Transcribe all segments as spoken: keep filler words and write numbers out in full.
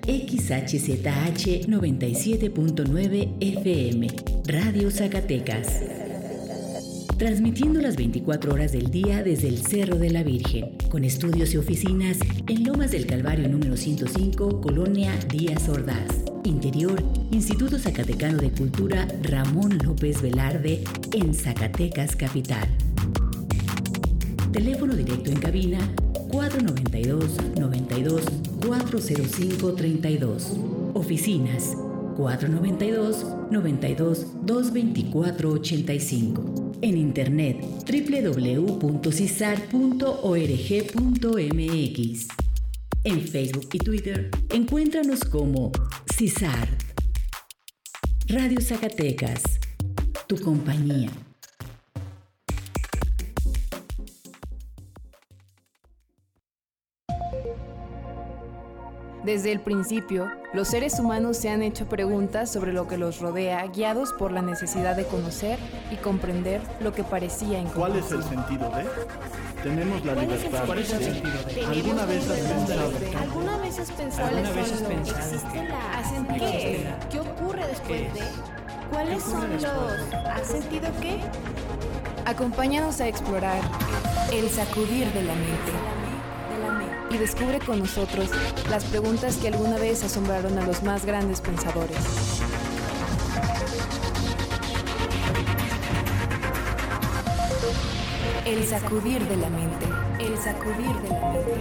X H Z H noventa y siete punto nueve F M, Radio Zacatecas. Transmitiendo las veinticuatro horas del día desde el Cerro de la Virgen, con estudios y oficinas en Lomas del Calvario número ciento cinco, Colonia Díaz Ordaz. Interior, Instituto Zacatecano de Cultura Ramón López Velarde, en Zacatecas Capital. Teléfono directo en cabina cuatro noventa y dos, noventa y dos, cuatro cero cinco, treinta y dos. Oficinas cuatro noventa y dos, noventa y dos, doscientos veinticuatro, ochenta y cinco. En internet doble u doble u doble u punto cisart punto org punto m x. En Facebook y Twitter encuéntranos como Cisart. Radio Zacatecas, tu compañía. Desde el principio, los seres humanos se han hecho preguntas sobre lo que los rodea, guiados por la necesidad de conocer y comprender lo que parecía incomprensible. ¿Cuál es el sentido de? Tenemos la libertad. ¿Cuál es el sentido de? ¿Alguna vez has pensado? ¿Alguna vez has pensado? ¿Alguna vez has ¿Cuáles son los- pensado? ¿Existe la... ¿Has ¿Qué? sentido? ¿Qué ocurre después ¿Qué? de? ¿Cuáles ¿Qué ocurre son después? los... ¿Has sentido qué? Acompáñanos a explorar el sacudir de la mente y descubre con nosotros las preguntas que alguna vez asombraron a los más grandes pensadores. El sacudir de la mente, el sacudir de la mente.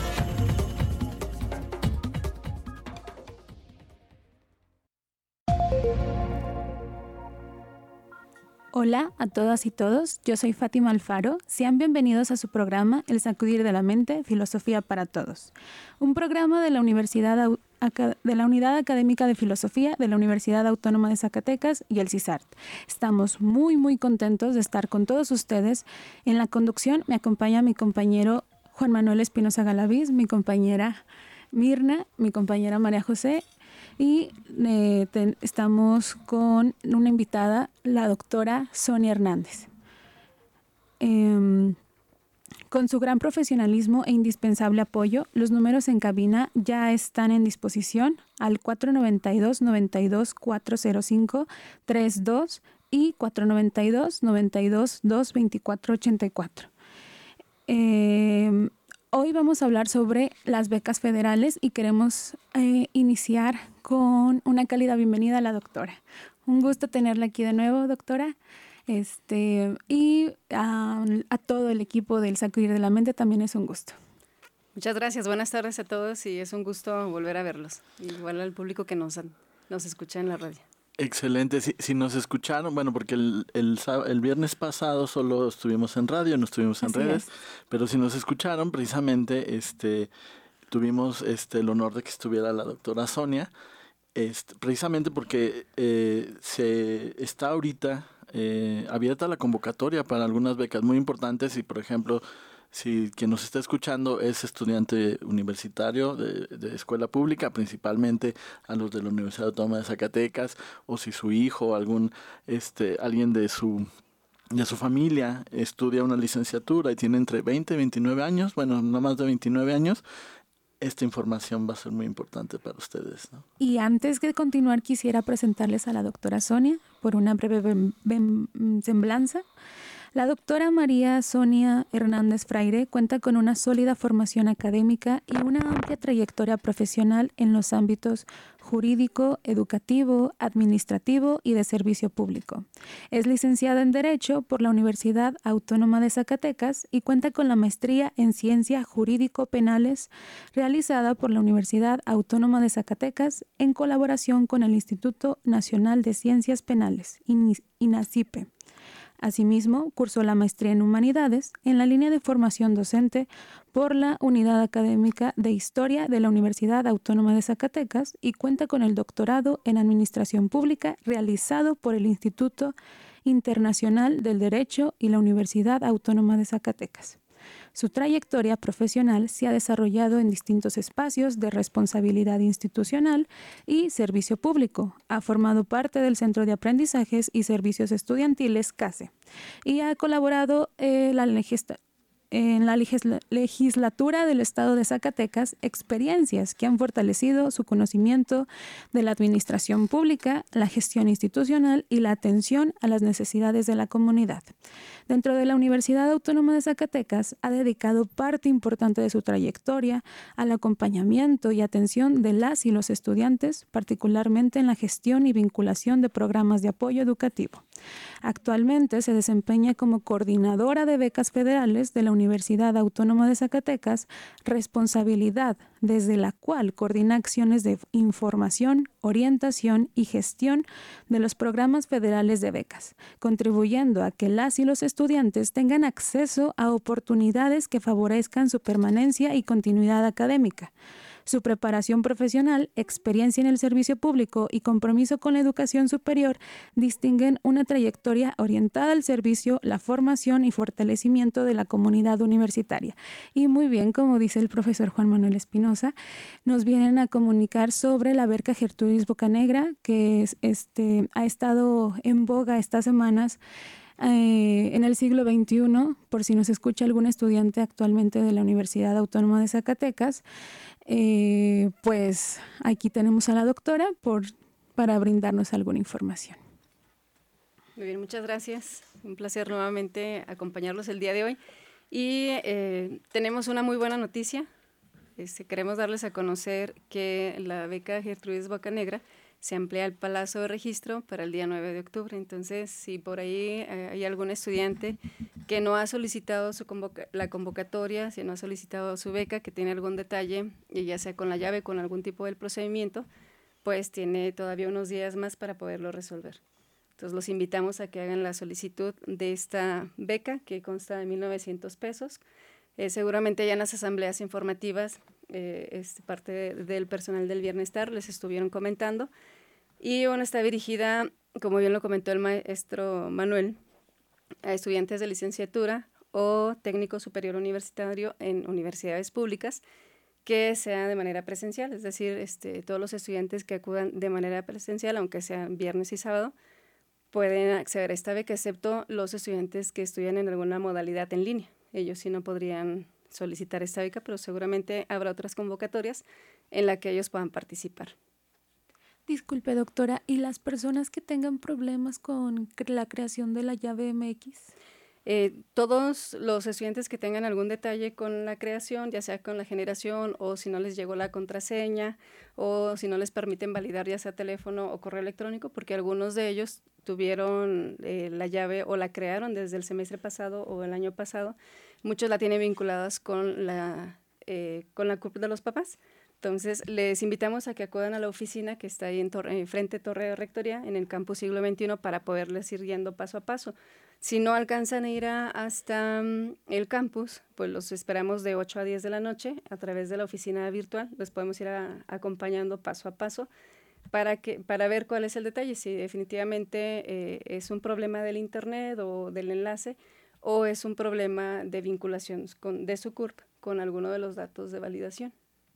Hola a todas y todos, yo soy Fátima Alfaro. Sean bienvenidos a su programa El Sacudir de la Mente, Filosofía para Todos. Un programa de la Universidad Au- Aca- de la Unidad Académica de Filosofía de la Universidad Autónoma de Zacatecas y el Cisart. Estamos muy muy contentos de estar con todos ustedes. En la conducción me acompaña mi compañero Juan Manuel Espinosa Galaviz, mi compañera Mirna, mi compañera María José. Y eh, ten, estamos con una invitada, la doctora Sonia Hernández. Eh, con su gran profesionalismo e indispensable apoyo, los números en cabina ya están en disposición al cuatro noventa y dos, noventa y dos, cuatro cero cinco, treinta y dos y cuatro noventa y dos, noventa y dos, doscientos veinticuatro, ochenta y cuatro. Eh, Hoy vamos a hablar sobre las becas federales y queremos eh, iniciar con una cálida bienvenida a la doctora. Un gusto tenerla aquí de nuevo, doctora. Este, y a, a todo el equipo del Sacudir de la Mente también es un gusto. Muchas gracias, buenas tardes a todos y es un gusto volver a verlos. Igual al público que nos, nos escucha en la radio. Excelente, si, si nos escucharon, bueno, porque el, el, el viernes pasado solo estuvimos en radio, no estuvimos en Así redes, es. pero si nos escucharon, precisamente este tuvimos este el honor de que estuviera la doctora Sonia, este, precisamente porque eh, se está ahorita eh, abierta la convocatoria para algunas becas muy importantes y, por ejemplo, si quien nos está escuchando es estudiante universitario de, de escuela pública, principalmente a los de la Universidad Autónoma de Zacatecas, o si su hijo o algún este alguien de su de su familia estudia una licenciatura y tiene entre veinte y veintinueve años, bueno, no más de veintinueve años, esta información va a ser muy importante para ustedes, ¿no? Y antes de continuar, quisiera presentarles a la doctora Sonia por una breve bem- bem- semblanza. La doctora María Sonia Hernández Fraire cuenta con una sólida formación académica y una amplia trayectoria profesional en los ámbitos jurídico, educativo, administrativo y de servicio público. Es licenciada en Derecho por la Universidad Autónoma de Zacatecas y cuenta con la maestría en Ciencia Jurídico-Penales realizada por la Universidad Autónoma de Zacatecas en colaboración con el Instituto Nacional de Ciencias Penales, INACIPE. Asimismo, cursó la maestría en Humanidades en la línea de formación docente por la Unidad Académica de Historia de la Universidad Autónoma de Zacatecas y cuenta con el doctorado en Administración Pública realizado por el Instituto Internacional del Derecho y la Universidad Autónoma de Zacatecas. Su trayectoria profesional se ha desarrollado en distintos espacios de responsabilidad institucional y servicio público. Ha formado parte del Centro de Aprendizajes y Servicios Estudiantiles, CASE, y ha colaborado en la, legista- en la legisla- legislatura del estado de Zacatecas experiencias que han fortalecido su conocimiento de la administración pública, la gestión institucional y la atención a las necesidades de la comunidad. Dentro de la Universidad Autónoma de Zacatecas ha dedicado parte importante de su trayectoria al acompañamiento y atención de las y los estudiantes, particularmente en la gestión y vinculación de programas de apoyo educativo. Actualmente se desempeña como coordinadora de becas federales de la Universidad Autónoma de Zacatecas, responsabilidad desde la cual coordina acciones de información, orientación y gestión de los programas federales de becas, contribuyendo a que las y los estudiantes tengan acceso a oportunidades que favorezcan su permanencia y continuidad académica. Su preparación profesional, experiencia en el servicio público y compromiso con la educación superior distinguen una trayectoria orientada al servicio, la formación y fortalecimiento de la comunidad universitaria. Y muy bien, como dice el profesor Juan Manuel Espinosa, nos vienen a comunicar sobre la beca Gertrudis Bocanegra, que es, este, ha estado en boga estas semanas eh, en el siglo veintiuno, por si nos escucha algún estudiante actualmente de la Universidad Autónoma de Zacatecas. Eh, pues aquí tenemos a la doctora por, para brindarnos alguna información. Muy bien, muchas gracias. Un placer nuevamente acompañarlos el día de hoy. Y eh, tenemos una muy buena noticia. Este, queremos darles a conocer que la beca Gertrudis Bocanegra se amplía el plazo de registro para el día nueve de octubre. Entonces, si por ahí eh, hay algún estudiante que no ha solicitado su convoca- la convocatoria, si no ha solicitado su beca, que tiene algún detalle, y ya sea con la llave, con algún tipo del procedimiento, pues tiene todavía unos días más para poderlo resolver. Entonces, los invitamos a que hagan la solicitud de esta beca, que consta de mil novecientos pesos. Eh, seguramente ya en las asambleas informativas, eh, es parte de, del personal del Bienestar, les estuvieron comentando. Y bueno, está dirigida, como bien lo comentó el maestro Manuel, a estudiantes de licenciatura o técnico superior universitario en universidades públicas, que sea de manera presencial, es decir, este, todos los estudiantes que acudan de manera presencial, aunque sean viernes y sábado, pueden acceder a esta beca, excepto los estudiantes que estudian en alguna modalidad en línea. Ellos sí no podrían solicitar esta beca, pero seguramente habrá otras convocatorias en las que ellos puedan participar. Disculpe, doctora, ¿y las personas que tengan problemas con la creación de la llave M X? Eh, todos los estudiantes que tengan algún detalle con la creación, ya sea con la generación o si no les llegó la contraseña o si no les permiten validar ya sea teléfono o correo electrónico, porque algunos de ellos tuvieron eh, la llave o la crearon desde el semestre pasado o el año pasado, muchos la tienen vinculadas con la, eh, con la C U R P de los papás. Entonces, les invitamos a que acudan a la oficina que está ahí en, torre, en frente Torre de Rectoría, en el campus siglo veintiuno, para poderles ir guiando paso a paso. Si no alcanzan a ir a, hasta um, el campus, pues los esperamos de ocho a diez de la noche a través de la oficina virtual. Les podemos ir a, acompañando paso a paso para, que, para ver cuál es el detalle, si definitivamente eh, es un problema del internet o del enlace o es un problema de vinculación con, de su C U R P con alguno de los datos de validación.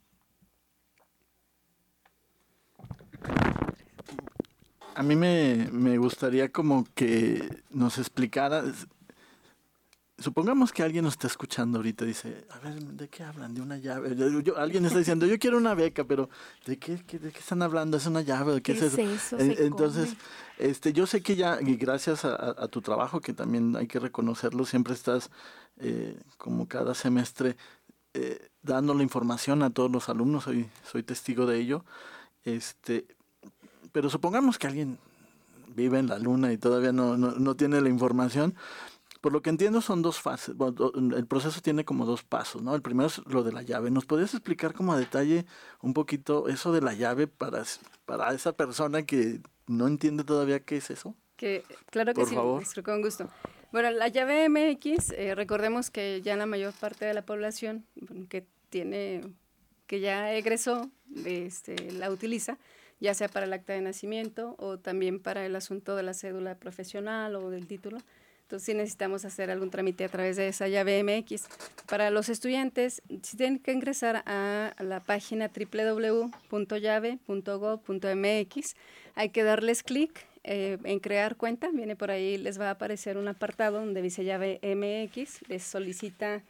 A mí me, me gustaría como que nos explicara, supongamos que alguien nos está escuchando ahorita y dice, a ver, ¿de qué hablan? ¿De una llave? Yo, yo, alguien está diciendo, yo quiero una beca, pero ¿de qué, qué, de qué están hablando? ¿Es una llave? ¿De qué, ¿Qué es eso? es eso? Eh, Entonces, este, yo sé que ya, y gracias a, a, a tu trabajo, que también hay que reconocerlo, siempre estás eh, como cada semestre eh, dando la información a todos los alumnos, soy, soy testigo de ello. Este, pero supongamos que alguien vive en la luna y todavía no, no, no tiene la información. Por lo que entiendo son dos fases. Bueno, el proceso tiene como dos pasos, ¿no? El primero es lo de la llave. ¿Nos podrías explicar como a detalle un poquito eso de la llave para, para esa persona que no entiende todavía qué es eso? Que, claro que Por sí, favor. maestro, con gusto. Bueno, la llave M X, eh, recordemos que ya la mayor parte de la población que tiene, que ya egresó, este, la utiliza, ya sea para el acta de nacimiento o también para el asunto de la cédula profesional o del título. Entonces, sí necesitamos hacer algún trámite a través de esa llave M X. Para los estudiantes, sí tienen que ingresar a la página doble u doble u doble u punto llave punto gob punto m x. Hay que darles clic eh, en crear cuenta. Viene por ahí, les va a aparecer un apartado donde dice llave M X. Les solicita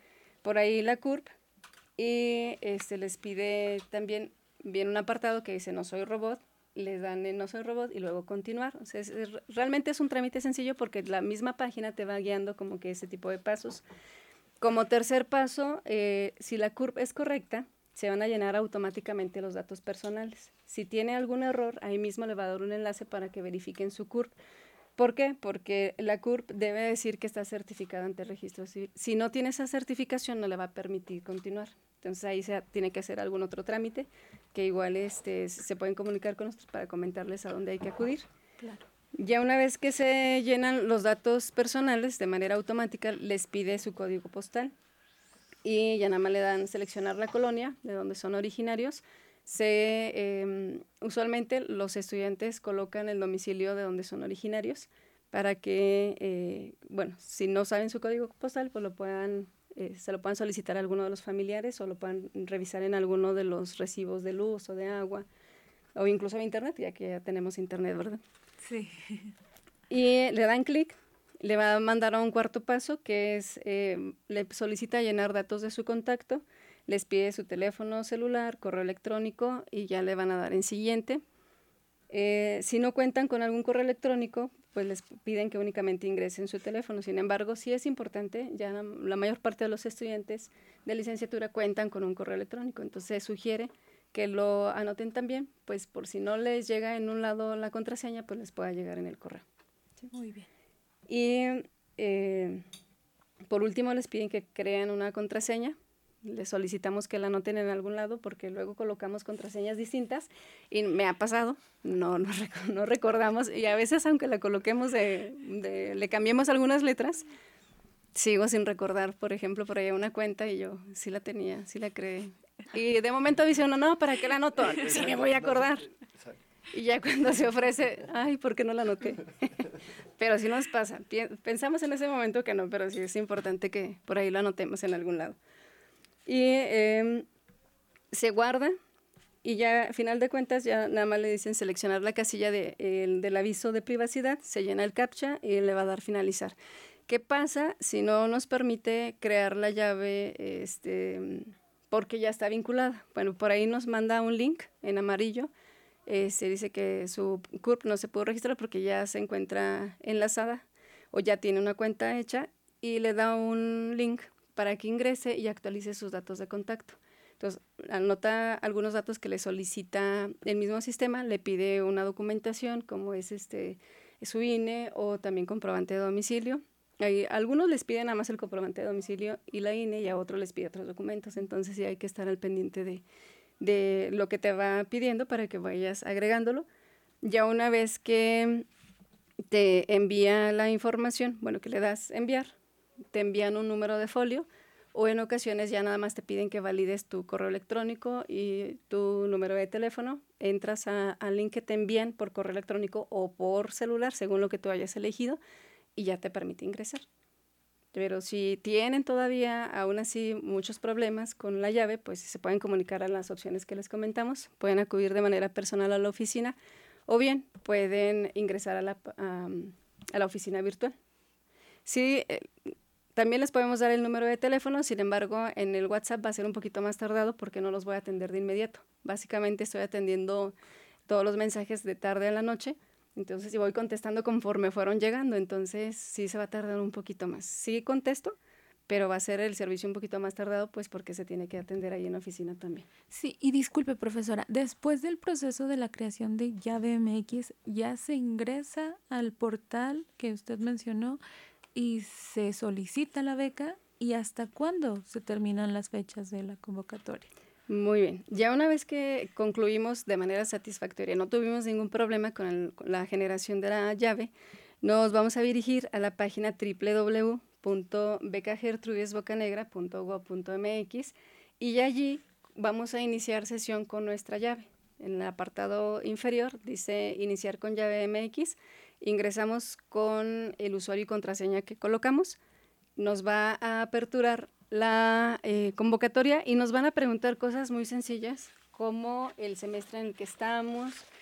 por ahí la C U R P y este, les pide también, viene un apartado que dice no soy robot, les dan el no soy robot y luego continuar. O sea, es, es, realmente es un trámite sencillo porque la misma página te va guiando como que ese tipo de pasos. Como tercer paso, eh, si la C U R P es correcta, se van a llenar automáticamente los datos personales. Si tiene algún error, ahí mismo le va a dar un enlace para que verifiquen su C U R P. ¿Por qué? Porque la C U R P debe decir que está certificada ante el registro civil. Si no tiene esa certificación, no le va a permitir continuar. Entonces ahí se tiene que hacer algún otro trámite, que igual este, se pueden comunicar con nosotros para comentarles a dónde hay que acudir. Claro. Ya una vez que se llenan los datos personales de manera automática, les pide su código postal y ya nada más le dan seleccionar la colonia de donde son originarios. Se, eh, usualmente los estudiantes colocan el domicilio de donde son originarios para que, eh, bueno, si no saben su código postal, pues lo puedan, eh, se lo puedan solicitar a alguno de los familiares o lo puedan revisar en alguno de los recibos de luz o de agua o incluso de internet, ya que ya tenemos internet, ¿verdad? Sí. Y le dan clic, le va a mandar a un cuarto paso que es, eh, le solicita llenar datos de su contacto, les pide su teléfono celular, correo electrónico y ya le van a dar en siguiente. Eh, si no cuentan con algún correo electrónico, pues les piden que únicamente ingresen su teléfono. Sin embargo, sí es importante, ya la, la mayor parte de los estudiantes de licenciatura cuentan con un correo electrónico, entonces se sugiere que lo anoten también, pues por si no les llega en un lado la contraseña, pues les pueda llegar en el correo. ¿Sí? Muy bien. Y eh, por último les piden que crean una contraseña, les solicitamos que la anoten en algún lado porque luego colocamos contraseñas distintas y me ha pasado, no, no, no recordamos y a veces aunque la coloquemos, de, de, le cambiemos algunas letras, sigo sin recordar, por ejemplo, por ahí una cuenta y yo sí la tenía, sí la creé. Y de momento dice uno, no, ¿para qué la anoto? Sí me voy a acordar. Y ya cuando se ofrece, ay, ¿por qué no la anoté? Pero sí nos pasa. Pensamos en ese momento que no, pero sí es importante que por ahí lo anotemos en algún lado. Y eh, se guarda y ya, a final de cuentas, ya nada más le dicen seleccionar la casilla de, el, del aviso de privacidad, se llena el captcha y le va a dar finalizar. ¿Qué pasa si no nos permite crear la llave este, porque ya está vinculada? Bueno, por ahí nos manda un link en amarillo. Eh, se dice que su C U R P no se pudo registrar porque ya se encuentra enlazada o ya tiene una cuenta hecha y le da un link para que ingrese y actualice sus datos de contacto. Entonces, anota algunos datos que le solicita el mismo sistema, le pide una documentación como es este su I N E o también comprobante de domicilio. Hay, a algunos les piden nada más el comprobante de domicilio y la I N E y a otros les pide otros documentos, entonces sí hay que estar al pendiente de, de lo que te va pidiendo para que vayas agregándolo. Ya una vez que te envía la información, bueno, que le das enviar, te envían un número de folio o en ocasiones ya nada más te piden que valides tu correo electrónico y tu número de teléfono, entras a, al link que te envían por correo electrónico o por celular, según lo que tú hayas elegido, y ya te permite ingresar. Pero si tienen todavía aún así muchos problemas con la llave, pues se pueden comunicar a las opciones que les comentamos, pueden acudir de manera personal a la oficina o bien pueden ingresar a la, a, a la oficina virtual. Sí, eh, también les podemos dar el número de teléfono, sin embargo, en el WhatsApp va a ser un poquito más tardado porque no los voy a atender de inmediato. Básicamente estoy atendiendo todos los mensajes de tarde a la noche, entonces y voy contestando conforme fueron llegando, entonces sí se va a tardar un poquito más. Sí contesto, pero va a ser el servicio un poquito más tardado, pues porque se tiene que atender ahí en la oficina también. Sí, y disculpe, profesora, después del proceso de la creación de Llave M X, ¿ya se ingresa al portal que usted mencionó y se solicita la beca? ¿Y hasta cuándo se terminan las fechas de la convocatoria? Muy bien. Ya una vez que concluimos de manera satisfactoria, no tuvimos ningún problema con, el, con la generación de la llave, nos vamos a dirigir a la página doble u doble u doble u punto beca gertrudis bocanegra punto gob punto m x y allí vamos a iniciar sesión con nuestra llave. En el apartado inferior dice iniciar con llave M X, ingresamos con el usuario y contraseña que colocamos, nos va a aperturar la eh, convocatoria y nos van a preguntar cosas muy sencillas como el semestre en el que estamos,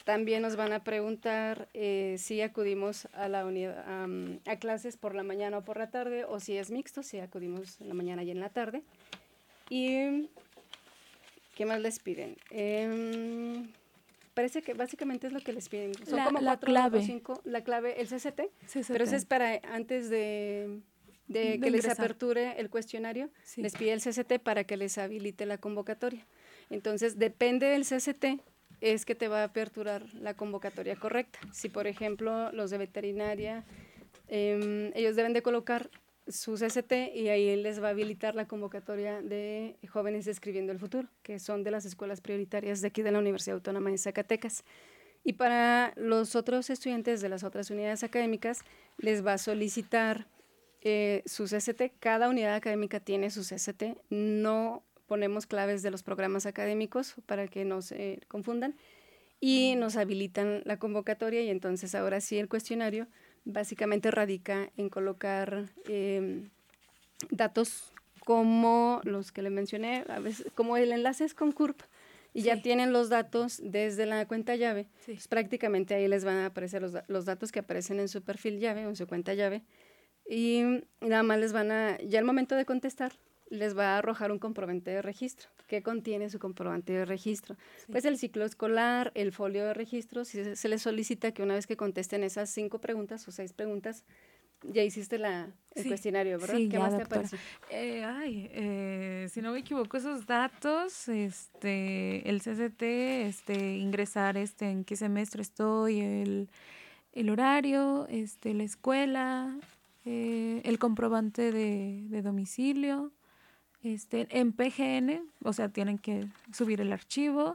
También nos van a preguntar eh, si acudimos a, la unidad, um, a clases por la mañana o por la tarde, o si es mixto, si acudimos en la mañana y en la tarde. ¿Y qué más les piden? Eh, parece que básicamente es lo que les piden. Son La- como la cuatro clave. o cinco. La clave, el C C T, C C T. pero eso es para antes de, de De que les ingresar. aperture el cuestionario, Sí. les pide el C C T para que les habilite la convocatoria. Entonces, depende del C C T, es que te va a aperturar la convocatoria correcta. Si, por ejemplo, los de veterinaria, eh, ellos deben de colocar su C C T y ahí les va a habilitar la convocatoria de jóvenes escribiendo el futuro, que son de las escuelas prioritarias de aquí de la Universidad Autónoma de Zacatecas. Y para los otros estudiantes de las otras unidades académicas, les va a solicitar eh, su C C T. Cada unidad académica tiene su C C T. No ponemos claves de los programas académicos para que no se confundan. Y nos habilitan la convocatoria y entonces ahora sí el cuestionario básicamente radica en colocar eh, datos como los que le mencioné, a veces, como el enlace es con C U R P, y ya Sí. tienen los datos desde la cuenta llave, Sí. pues prácticamente ahí les van a aparecer los, da- los datos que aparecen en su perfil llave o en su cuenta llave, y nada más les van a, ya al momento de contestar, les va a arrojar un comprobante de registro. ¿Qué contiene su comprobante de registro? Sí. Pues el ciclo escolar, el folio de registro, si se, se les solicita que una vez que contesten esas cinco preguntas o seis preguntas, ya hiciste la, el Sí, cuestionario, ¿verdad? sí, ¿Qué ya, más te doctora. apareció? Eh, ay, eh, si no me equivoco, esos datos, este, el C C T, este, ingresar, este, en qué semestre estoy, el, el horario, este, la escuela, eh, el comprobante de, de domicilio, este, en P G N, o sea, tienen que subir el archivo.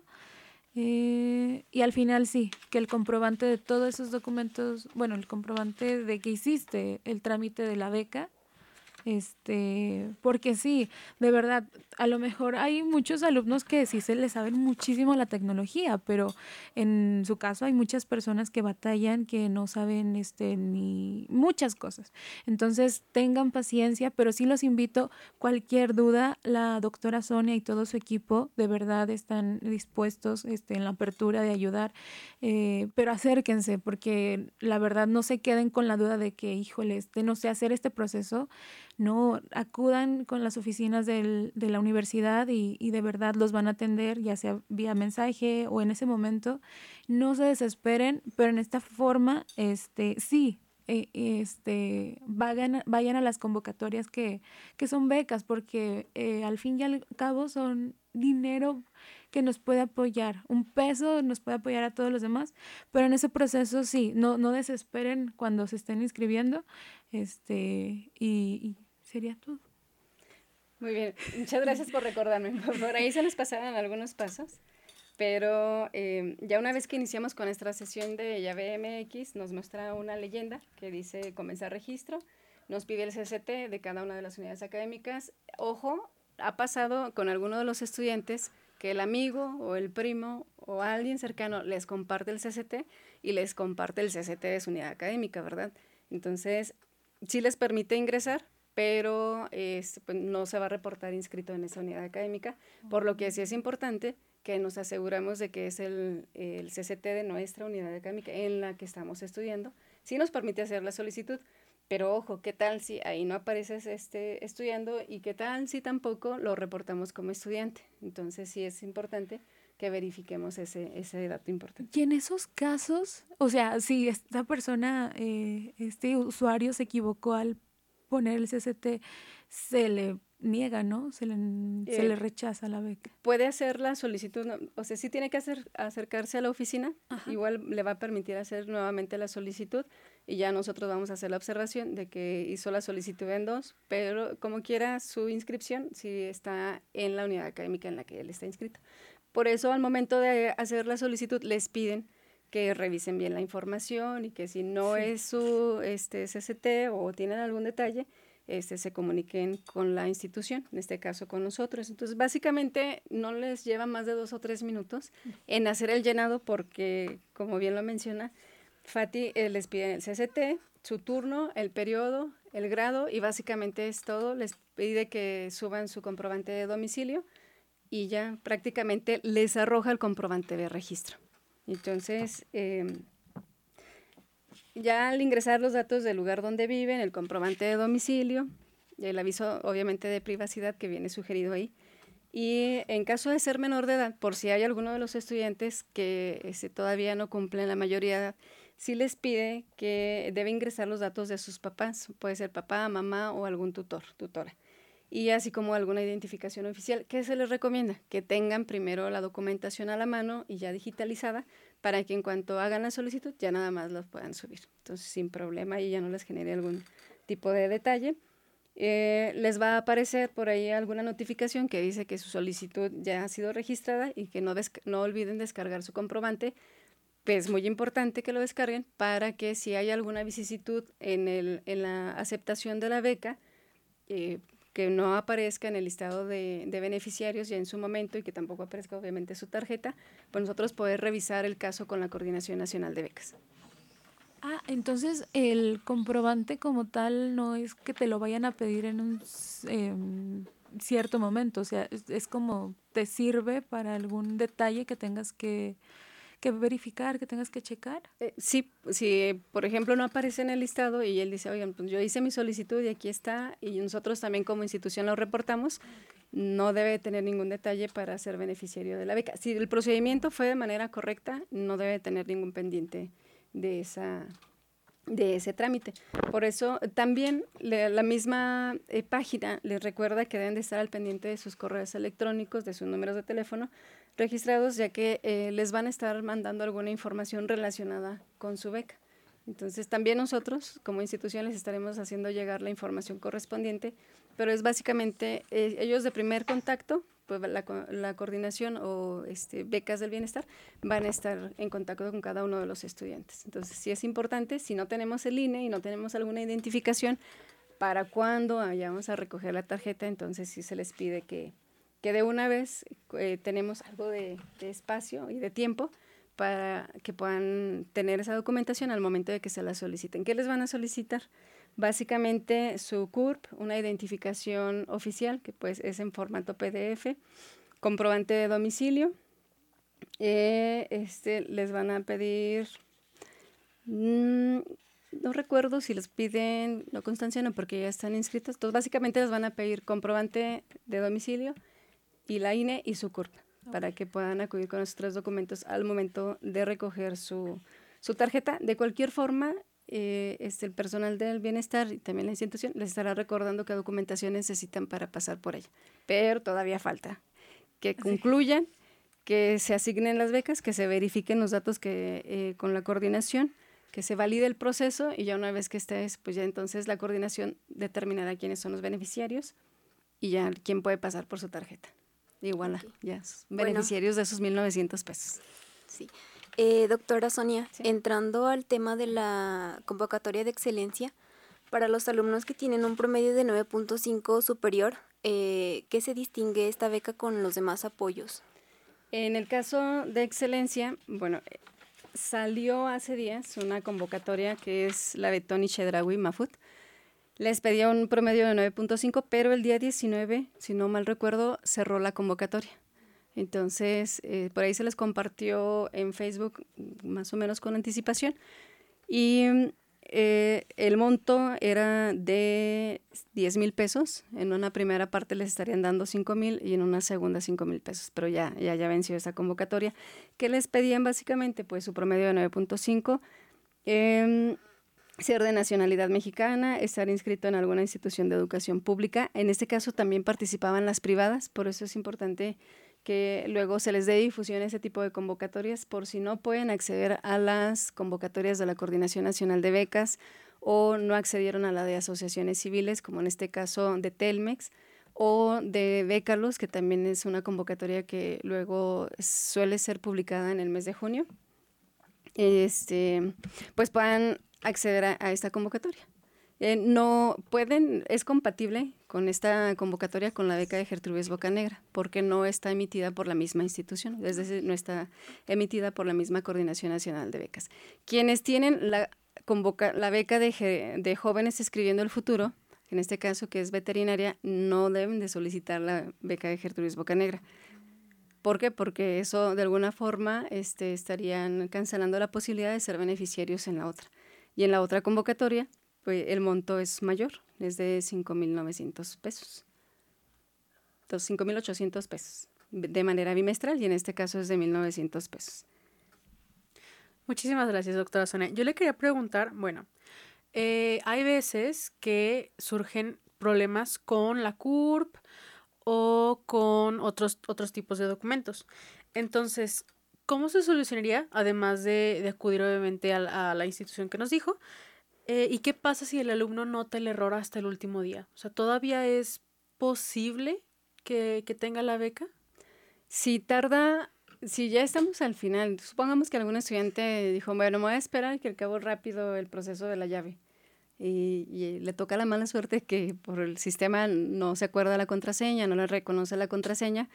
Eh, y al final sí, que el comprobante de todos esos documentos, bueno, el comprobante de que hiciste el trámite de la beca, este, porque sí, de verdad, a lo mejor hay muchos alumnos que sí se les saben muchísimo la tecnología, pero en su caso hay muchas personas que batallan, que no saben este ni muchas cosas. Entonces, tengan paciencia, pero sí los invito, cualquier duda, la doctora Sonia y todo su equipo de verdad están dispuestos este, en la apertura de ayudar, eh, pero acérquense, porque la verdad no se queden con la duda de que, híjole, este, no sé hacer este proceso. No, acudan con las oficinas del, de la universidad y, y de verdad los van a atender, ya sea vía mensaje o en ese momento. No se desesperen, pero en esta forma, este, sí, eh, este, vayan, vayan a las convocatorias que, que son becas, porque eh, al fin y al cabo son dinero que nos puede apoyar, un peso nos puede apoyar a todos los demás, pero en ese proceso sí, no, no desesperen cuando se estén inscribiendo, este, y, y sería todo. Muy bien, muchas gracias por recordarme. Por ahí se nos pasaron algunos pasos, pero eh, ya una vez que iniciamos con nuestra sesión de llave M X, nos muestra una leyenda que dice comenzar registro, nos pide el C C T de cada una de las unidades académicas. Ojo, ha pasado con alguno de los estudiantes que el amigo o el primo o alguien cercano les comparte el C C T y les comparte el C C T de su unidad académica, ¿verdad? Entonces, sí les permite ingresar, pero es, pues, no se va a reportar inscrito en esa unidad académica, por lo que sí es importante que nos aseguramos de que es el, el C C T de nuestra unidad académica en la que estamos estudiando. Sí nos permite hacer la solicitud, pero ojo, ¿qué tal si ahí no apareces este, estudiando y qué tal si tampoco lo reportamos como estudiante? Entonces sí es importante que verifiquemos ese, ese dato importante. Y en esos casos, o sea, si esta persona, eh, este usuario se equivocó al poner el C C T, se le niega, ¿no? Se le, se Eh, le rechaza la beca. Puede hacer la solicitud, no, o sea, sí tiene que hacer, acercarse a la oficina, Ajá. igual le va a permitir hacer nuevamente la solicitud y ya nosotros vamos a hacer la observación de que hizo la solicitud en dos, pero como quiera su inscripción sí está en la unidad académica en la que él está inscrito. Por eso al momento de hacer la solicitud les piden que revisen bien la información y que si no Sí. es su este, C C T o tienen algún detalle, este, se comuniquen con la institución, en este caso con nosotros. Entonces, básicamente no les lleva más de dos o tres minutos en hacer el llenado porque, como bien lo menciona, Fati eh, les pide el C C T, su turno, el periodo, el grado y básicamente es todo. Les pide que suban su comprobante de domicilio y ya prácticamente les arroja el comprobante de registro. Entonces, eh, ya al ingresar los datos del lugar donde viven, el comprobante de domicilio, el aviso obviamente de privacidad que viene sugerido ahí, y en caso de ser menor de edad, por si hay alguno de los estudiantes que este, todavía no cumplen la mayoría de edad, sí les pide que debe ingresar los datos de sus papás, puede ser papá, mamá o algún tutor, tutora, y así como alguna identificación oficial. ¿Qué se les recomienda? Que tengan primero la documentación a la mano y ya digitalizada, para que en cuanto hagan la solicitud ya nada más los puedan subir. Entonces, sin problema y ya no les genere algún tipo de detalle. Eh, les va a aparecer por ahí alguna notificación que dice que su solicitud ya ha sido registrada y que no, no olviden descargar su comprobante. Es muy importante que lo descarguen para que si hay alguna vicisitud en, el, en la aceptación de la beca, eh, que no aparezca en el listado de, de beneficiarios ya en su momento y que tampoco aparezca obviamente su tarjeta, pues nosotros poder revisar el caso con la Coordinación Nacional de Becas. Ah, entonces el comprobante como tal no es que te lo vayan a pedir en un eh, cierto momento, o sea, es, es como te sirve para algún detalle que tengas que, que verificar, que tengas que checar. Eh, sí, si por ejemplo no aparece en el listado y él dice, oigan, pues yo hice mi solicitud y aquí está, y nosotros también como institución lo reportamos, no debe tener ningún detalle para ser beneficiario de la beca. Si el procedimiento fue de manera correcta, no debe tener ningún pendiente de esa de ese trámite. Por eso también le, la misma eh, página les recuerda que deben de estar al pendiente de sus correos electrónicos, de sus números de teléfono registrados, ya que eh, les van a estar mandando alguna información relacionada con su beca. Entonces también nosotros como institución les estaremos haciendo llegar la información correspondiente, pero es básicamente eh, ellos de primer contacto, pues la, la coordinación o este, becas del bienestar van a estar en contacto con cada uno de los estudiantes. Entonces sí es importante, si no tenemos el I N E y no tenemos alguna identificación, para cuando vayamos a recoger la tarjeta, entonces sí se les pide que, que de una vez eh, tenemos algo de, de espacio y de tiempo para que puedan tener esa documentación al momento de que se la soliciten. ¿Qué les van a solicitar? Básicamente su C U R P, una identificación oficial, que pues es en formato P D F, comprobante de domicilio, eh, este, les van a pedir, mmm, no recuerdo si les piden no constancia o no, porque ya están inscritos, entonces básicamente les van a pedir comprobante de domicilio y la I N E y su C U R P, okay, para que puedan acudir con esos tres documentos al momento de recoger su, su tarjeta. De cualquier forma, Eh, este, el personal del bienestar y también la institución les estará recordando qué documentación necesitan para pasar por ella, pero todavía falta que concluyan, que se asignen las becas, que se verifiquen los datos que eh, con la coordinación, que se valide el proceso y ya una vez que estés, pues ya entonces la coordinación determinará quiénes son los beneficiarios y ya quién puede pasar por su tarjeta. Igual, okay, ya beneficiarios bueno. de esos mil novecientos pesos. Sí. Eh, doctora Sonia, ¿sí? Entrando al tema de la convocatoria de excelencia, para los alumnos que tienen un promedio de nueve punto cinco superior, eh, ¿qué se distingue esta beca con los demás apoyos? En el caso de excelencia, bueno, salió hace días una convocatoria que es la de Tony Chedraui Mafut. Les pedía un promedio de nueve punto cinco, pero el día diecinueve, si no mal recuerdo, cerró la convocatoria. Entonces, eh, por ahí se les compartió en Facebook más o menos con anticipación y eh, el monto era de diez mil pesos. En una primera parte les estarían dando cinco mil y en una segunda cinco mil pesos, pero ya, ya, ya venció esa convocatoria. ¿Qué les pedían básicamente? Pues su promedio de nueve punto cinco, eh, ser de nacionalidad mexicana, estar inscrito en alguna institución de educación pública. En este caso también participaban las privadas, por eso es importante que luego se les dé difusión a ese tipo de convocatorias, por si no pueden acceder a las convocatorias de la Coordinación Nacional de Becas o no accedieron a la de asociaciones civiles, como en este caso de Telmex, o de Bécalos, que también es una convocatoria que luego suele ser publicada en el mes de junio, este, pues puedan acceder a, a esta convocatoria. Eh, no pueden, es compatible con esta convocatoria con la beca de Gertrudis Bocanegra, porque no está emitida por la misma institución, es decir, no está emitida por la misma Coordinación Nacional de Becas. Quienes tienen la, convoca, la beca de, de Jóvenes Escribiendo el Futuro, en este caso que es veterinaria, no deben de solicitar la beca de Gertrudis Bocanegra, ¿Por qué? Porque eso de alguna forma este, estarían cancelando la posibilidad de ser beneficiarios en la otra. Y en la otra convocatoria, pues el monto es mayor, es de cinco mil novecientos pesos. Entonces, cinco mil ochocientos pesos de manera bimestral, y en este caso es de mil novecientos pesos. Muchísimas gracias, doctora Sonia. Yo le quería preguntar, bueno, eh, hay veces que surgen problemas con la C U R P o con otros, otros tipos de documentos. Entonces, ¿cómo se solucionaría, además de, de acudir obviamente a la, a la institución que nos dijo? Eh, ¿Y qué pasa si el alumno nota el error hasta el último día? O sea, ¿todavía es posible que, que tenga la beca? Si tarda, si ya estamos al final, supongamos que algún estudiante dijo, bueno, me voy a esperar que acabo rápido el proceso de la llave. Y, y le toca la mala suerte que por el sistema no se acuerda la contraseña, no le reconoce la contraseña.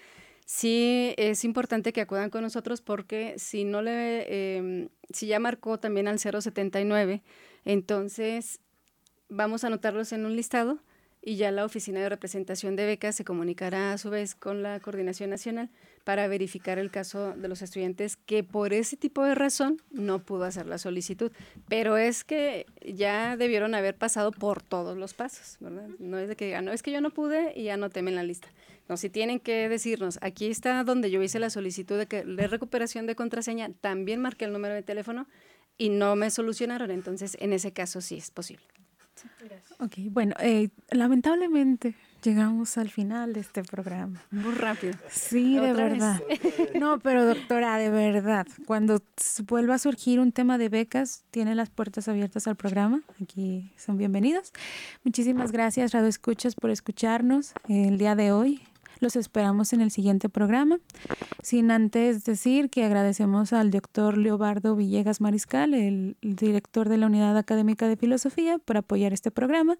Sí es importante que acudan con nosotros porque si no le, eh, si ya marcó también al cero setenta y nueve, entonces vamos a anotarlos en un listado y ya la Oficina de Representación de Becas se comunicará a su vez con la Coordinación Nacional para verificar el caso de los estudiantes que por ese tipo de razón no pudo hacer la solicitud. Pero es que ya debieron haber pasado por todos los pasos, ¿verdad? No es de que digan, no, es que yo no pude y anóteme en la lista. No, si tienen que decirnos, aquí está donde yo hice la solicitud de, que, de recuperación de contraseña, también marqué el número de teléfono y no me solucionaron, entonces en ese caso sí es posible. Sí, gracias. Ok, bueno, eh, lamentablemente llegamos al final de este programa. Muy rápido. Sí, de ¿Otra verdad. vez? No, pero doctora, de verdad, cuando s- vuelva a surgir un tema de becas, tiene las puertas abiertas al programa. Aquí son bienvenidos. Muchísimas gracias, Radio Escuchas, por escucharnos el día de hoy. Los esperamos en el siguiente programa. Sin antes decir que agradecemos al doctor Leobardo Villegas Mariscal, el director de la Unidad Académica de Filosofía, por apoyar este programa,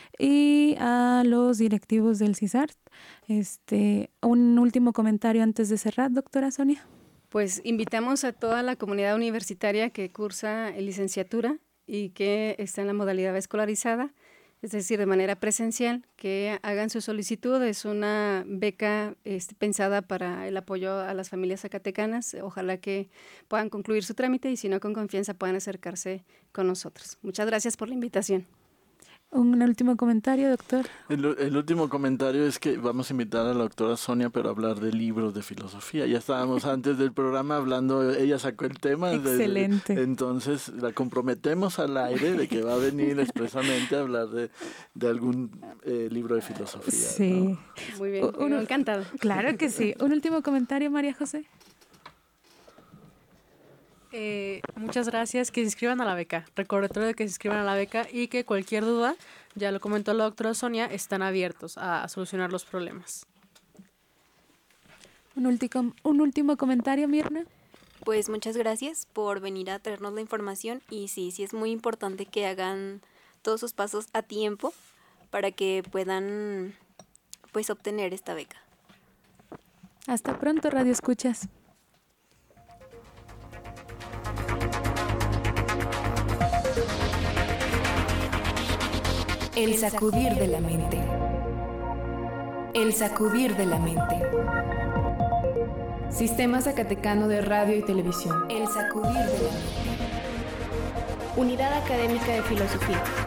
y a los directivos del CISART. Este, un último comentario antes de cerrar, doctora Sonia. Pues invitamos a toda la comunidad universitaria que cursa licenciatura y que está en la modalidad escolarizada, es decir, de manera presencial, que hagan su solicitud. Es una beca este, pensada para el apoyo a las familias zacatecanas. Ojalá que puedan concluir su trámite y si no, con confianza puedan acercarse con nosotros. Muchas gracias por la invitación. Un último comentario, doctor. El, el último comentario es que vamos a invitar a la doctora Sonia, pero a hablar de libros de filosofía. Ya estábamos antes del programa hablando, ella sacó el tema. Excelente. De, entonces la comprometemos al aire de que va a venir expresamente a hablar de, de algún eh, libro de filosofía. Sí. ¿no? Muy bien, Uno- muy encantado. Claro que sí. Un último comentario, María José. Eh, muchas gracias, que se inscriban a la beca. Recordatorio de que se inscriban a la beca y que cualquier duda, ya lo comentó la doctora Sonia, están abiertos a, a solucionar los problemas. Un último, un último comentario, Mirna. Pues muchas gracias por venir a traernos la información y sí, sí es muy importante que hagan todos sus pasos a tiempo para que puedan pues obtener esta beca. Hasta pronto, Radio Escuchas. El sacudir de la mente. El sacudir de la mente. Sistema Zacatecano de Radio y Televisión. El sacudir de la mente. Unidad Académica de Filosofía.